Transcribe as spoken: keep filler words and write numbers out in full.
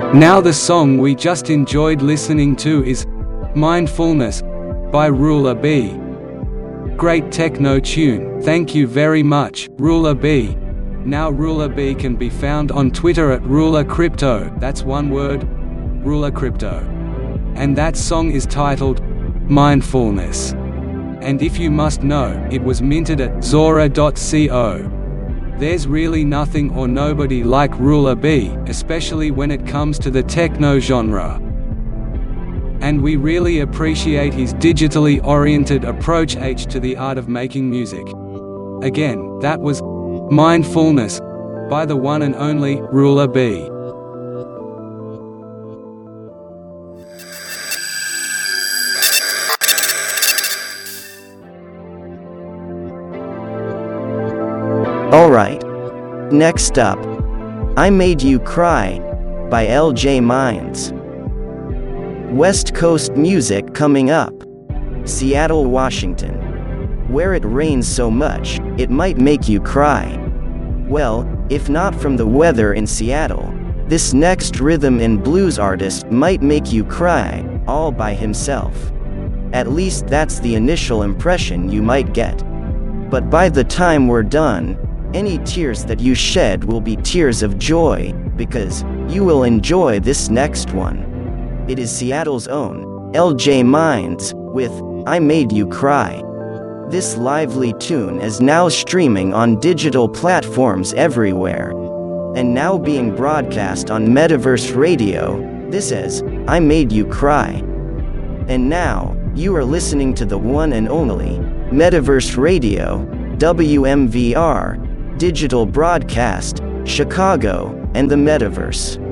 Now the song we just enjoyed listening to is Mindfulness by Ruler B. Great techno tune, thank you very much, Ruler B. Now Ruler B can be found on Twitter at Ruler Crypto, that's one word, Ruler Crypto. And that song is titled Mindfulness. And if you must know, it was minted at Zora dot co. There's really nothing or nobody like Ruler B, especially when it comes to the techno genre. And we really appreciate his digitally oriented approach H to the art of making music. Again, that was Mindfulness by the one and only Ruler B. Alright. Next up, I Made You Cry by L J Minds. West Coast music coming up. Seattle, Washington. Where it rains so much, it might make you cry. Well, if not from the weather in Seattle, this next rhythm and blues artist might make you cry, all by himself. At least that's the initial impression you might get. But by the time we're done, any tears that you shed will be tears of joy, because you will enjoy this next one. It is Seattle's own L J Minds with I Made You Cry. This lively tune is now streaming on digital platforms everywhere, and now being broadcast on Metaverse Radio. This is I Made You Cry. And now, you are listening to the one and only Metaverse Radio, W M V R, Digital Broadcast, Chicago, and the Metaverse.